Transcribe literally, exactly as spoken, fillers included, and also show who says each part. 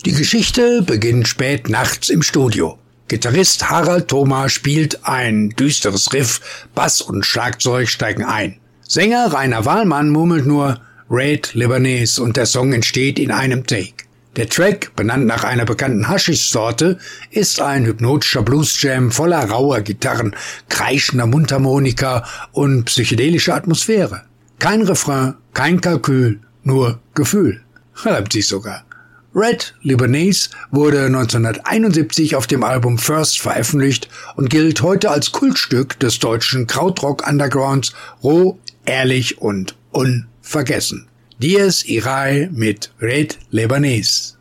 Speaker 1: Die Geschichte beginnt spät nachts im Studio. Gitarrist Harald Thoma spielt ein düsteres Riff, Bass und Schlagzeug steigen ein. Sänger Rainer Wahlmann murmelt nur Red Lebanese und der Song entsteht in einem Take. Der Track, benannt nach einer bekannten Haschisch-Sorte, ist ein hypnotischer Blues-Jam voller rauer Gitarren, kreischender Mundharmonika und psychedelischer Atmosphäre. Kein Refrain, kein Kalkül, nur Gefühl. Reimt sich sogar. Red Lebanese wurde neunzehnhunderteinundsiebzig auf dem Album First veröffentlicht und gilt heute als Kultstück des deutschen Krautrock-Undergrounds, roh, ehrlich und unvergessen. Dies Irae mit Red Lebanese.